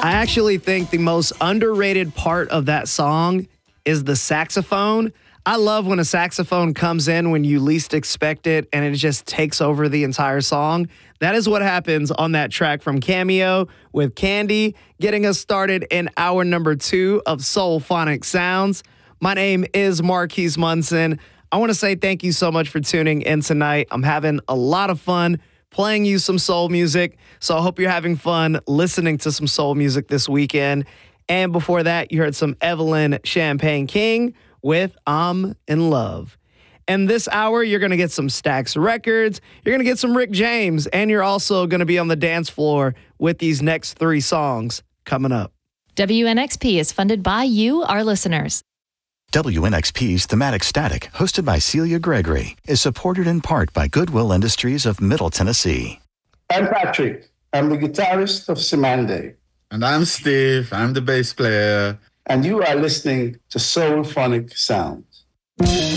I actually think the most underrated part of that song is the saxophone. I love when a saxophone comes in when you least expect it and it just takes over the entire song. That is what happens on that track from Cameo with Candy, getting us started in hour number 2 of Soulphonic Sounds. My name is Marquise Munson. I want to say thank you so much for tuning in tonight. I'm having a lot of fun playing you some soul music, so I hope you're having fun listening to some soul music this weekend. And before that, you heard some Evelyn Champagne King with I'm in Love. And this hour, you're going to get some Stax Records, you're going to get some Rick James, and you're also going to be on the dance floor with these next 3 songs coming up. WNXP is funded by you, our listeners. WNXP's Thematic Static, hosted by Celia Gregory, is supported in part by Goodwill Industries of Middle Tennessee. I'm Patrick. I'm the guitarist of Simande. And I'm Steve. I'm the bass player. And you are listening to Soulphonic Sounds.